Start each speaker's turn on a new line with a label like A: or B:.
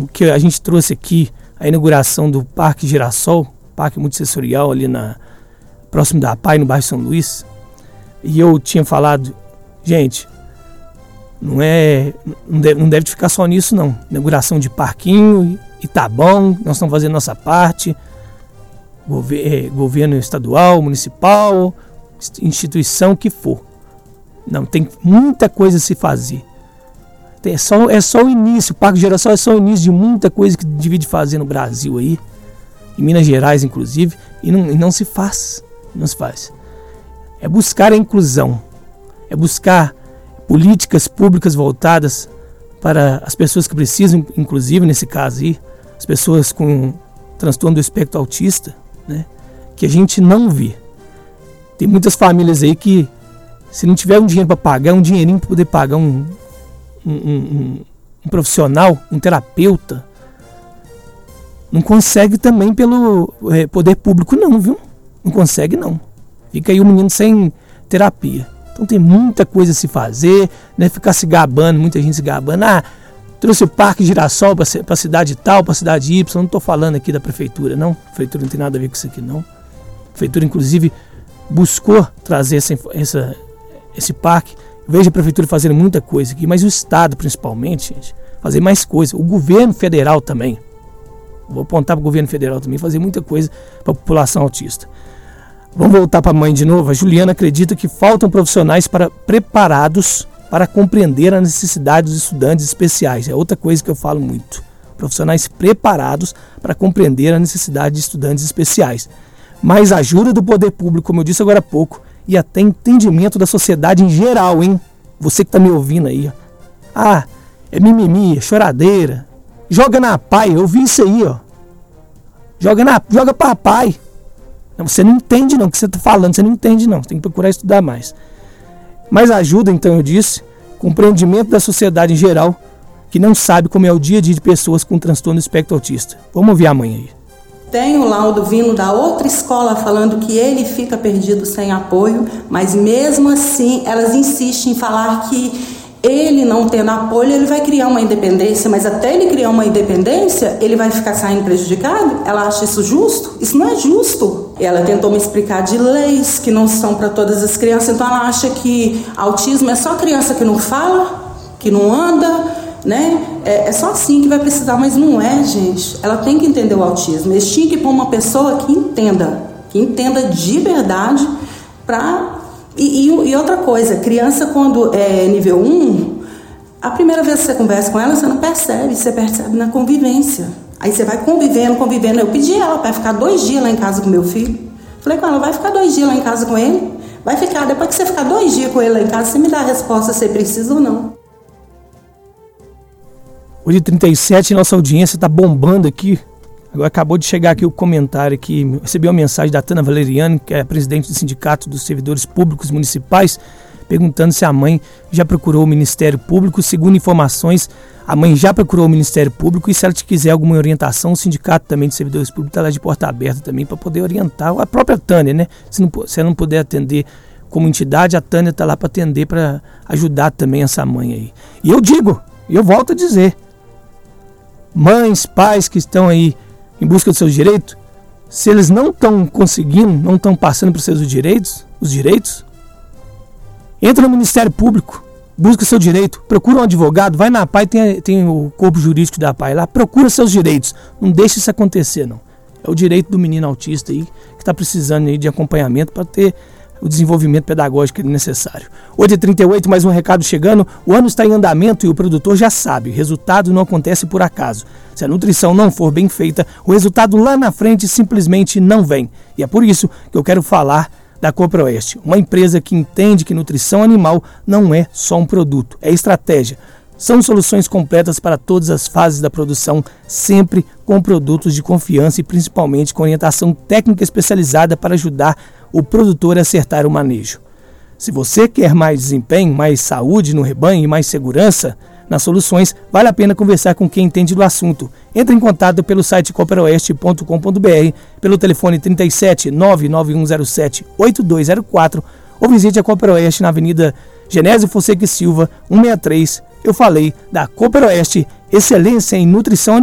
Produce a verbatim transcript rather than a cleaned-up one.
A: o que a gente trouxe aqui, a inauguração do Parque Girassol, Parque Multissensorial ali na, próximo da A P A I, no bairro São Luís, e eu tinha falado, gente, não, é, não, deve, não deve ficar só nisso não, inauguração de parquinho, e tá bom, nós estamos fazendo nossa parte, gover, governo estadual, municipal, instituição que for. Não, tem muita coisa a se fazer. É só, é só o início, o Parque Girassol é só o início de muita coisa que devia de fazer no Brasil aí, em Minas Gerais inclusive, e não, e não se faz, não se faz. É buscar a inclusão, é buscar políticas públicas voltadas para as pessoas que precisam, inclusive nesse caso aí, as pessoas com transtorno do espectro autista, né, que a gente não vê. Tem muitas famílias aí que, se não tiver um dinheiro para pagar, um dinheirinho para poder pagar um, um, um, um profissional, um terapeuta, não consegue também pelo é, poder público não, viu? Não consegue não. Fica aí o menino sem terapia. Então tem muita coisa a se fazer, né? Ficar se gabando, muita gente se gabando. Ah, trouxe o Parque Girassol para a cidade tal, para a cidade Y. Não estou falando aqui da prefeitura, não. A prefeitura não tem nada a ver com isso aqui, não. A prefeitura, inclusive, buscou trazer essa, essa, esse parque. Vejo a prefeitura fazendo muita coisa aqui, mas o Estado, principalmente, gente, fazer mais coisa. O governo federal também. Vou apontar para o governo federal também, fazer muita coisa para a população autista. Vamos voltar para a mãe de novo. A Juliana acredita que faltam profissionais para, preparados para compreender a necessidade dos estudantes especiais. É outra coisa que eu falo muito. Profissionais preparados para compreender a necessidade de estudantes especiais. Mais ajuda do poder público, como eu disse agora há pouco, e até entendimento da sociedade em geral, hein? Você que está me ouvindo aí. Ó. Ah, é mimimi, é choradeira. Joga na P A I, eu vi isso aí, ó. Joga, na, joga pra P A I. Não, você não entende não o que você está falando, você não entende não, você tem que procurar estudar mais. Mas ajuda, então eu disse, compreendimento da sociedade em geral, que não sabe como é o dia a dia de pessoas com transtorno do espectro autista. Vamos ouvir a mãe aí.
B: Tem o laudo vindo da outra escola falando que ele fica perdido sem apoio, mas mesmo assim elas insistem em falar que ele não tendo apoio, ele vai criar uma independência, mas até ele criar uma independência, ele vai ficar saindo prejudicado? Ela acha isso justo? Isso não é justo. Ela tentou me explicar de leis que não são para todas as crianças, então ela acha que autismo é só criança que não fala, que não anda, né? É, é só assim que vai precisar, mas não é, gente. Ela tem que entender o autismo. Eles tinham que pôr uma pessoa que entenda, que entenda de verdade para... E, e, e outra coisa, criança quando é nível um, a primeira vez que você conversa com ela, você não percebe, você percebe na convivência. Aí você vai convivendo, convivendo. Eu pedi ela para ficar dois dias lá em casa com meu filho. Falei com ela, vai ficar dois dias lá em casa com ele? Vai ficar, depois que você ficar dois dias com ele lá em casa, você me dá a resposta se precisa ou não.
A: Hoje trinta e sete, nossa audiência está bombando aqui. Agora acabou de chegar aqui o comentário que recebi uma mensagem da Tana Valeriano, que é presidente do Sindicato dos Servidores Públicos Municipais, perguntando se a mãe já procurou o Ministério Público. Segundo informações, a mãe já procurou o Ministério Público e se ela te quiser alguma orientação, o Sindicato também de Servidores Públicos está lá de porta aberta também para poder orientar. A própria Tânia, né? Se, não, se ela não puder atender como entidade, a Tânia está lá para atender, para ajudar também essa mãe aí. E eu digo, e eu volto a dizer, mães, pais que estão aí em busca dos seus direitos, se eles não estão conseguindo, não estão passando por seus direitos, os direitos, entra no Ministério Público, busca seu direito, procura um advogado, vai na P A I, tem, tem o corpo jurídico da P A I lá, procura seus direitos, não deixe isso acontecer não. É o direito do menino autista aí, que está precisando aí de acompanhamento para ter o desenvolvimento pedagógico necessário. oito e trinta e oito, mais um recado chegando. O ano está em andamento e o produtor já sabe, o resultado não acontece por acaso. Se a nutrição não for bem feita, o resultado lá na frente simplesmente não vem. E é por isso que eu quero falar da Coproeste, uma empresa que entende que nutrição animal não é só um produto, é estratégia. São soluções completas para todas as fases da produção, sempre com produtos de confiança e principalmente com orientação técnica especializada para ajudar o produtor a acertar o manejo. Se você quer mais desempenho, mais saúde no rebanho e mais segurança nas soluções, vale a pena conversar com quem entende do assunto. Entre em contato pelo site coperoeste ponto com ponto b r, pelo telefone trinta e sete, nove nove um zero sete, oito dois zero quatro ou visite a Coperoeste na Avenida Genésio Fonseca e Silva, cento e sessenta e três. Eu falei da Coperoeste, excelência em nutrição